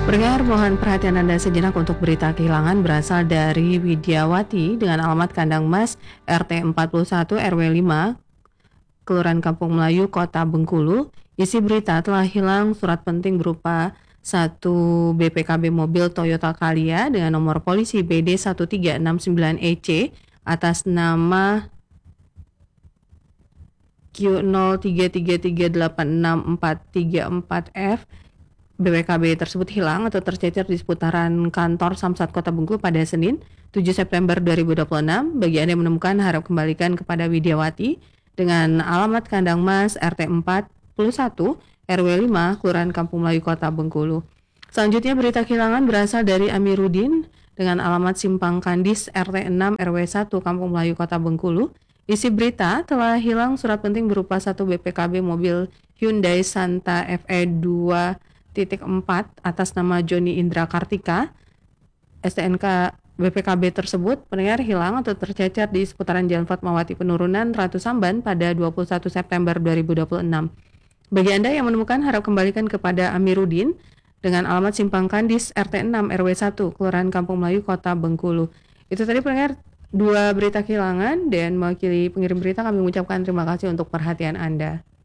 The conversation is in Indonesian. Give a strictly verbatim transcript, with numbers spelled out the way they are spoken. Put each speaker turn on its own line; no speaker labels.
Pendengar, mohon perhatian Anda sejenak untuk berita kehilangan berasal dari Widyawati dengan alamat Kandang Mas R T empat puluh satu R W lima, Kelurahan Kampung Melayu, Kota Bengkulu. Isi berita telah hilang surat penting berupa satu B P K B mobil Toyota Calya dengan nomor polisi B D satu tiga enam sembilan E C atas nama Q nol tiga tiga tiga delapan enam empat tiga empat F. B P K B tersebut hilang atau tercecer di seputaran kantor Samsat Kota Bengkulu pada Senin tujuh September dua ribu dua puluh enam. Bagi Anda yang menemukan, harap kembalikan kepada Widyawati dengan alamat Kandang Mas R T empat puluh satu R W lima, Kelurahan Kampung Melayu, Kota Bengkulu. Selanjutnya berita kehilangan berasal dari Amiruddin dengan alamat Simpang Kandis R T enam R W satu, Kampung Melayu, Kota Bengkulu. Isi berita telah hilang surat penting berupa satu B P K B mobil Hyundai Santa F E dua titik empat atas nama Joni Indra Kartika. S T N K B P K B tersebut pendengar hilang atau tercecer di seputaran Jalan Fatmawati Penurunan Ratu Samban pada dua puluh satu September dua ribu dua puluh enam. Bagi Anda yang menemukan, harap kembalikan kepada Amiruddin dengan alamat Simpang Kandis R T enam R W satu, Kelurahan Kampung Melayu, Kota Bengkulu. Itu tadi pendengar dua berita kehilangan, dan mewakili pengirim berita kami mengucapkan terima kasih untuk perhatian Anda.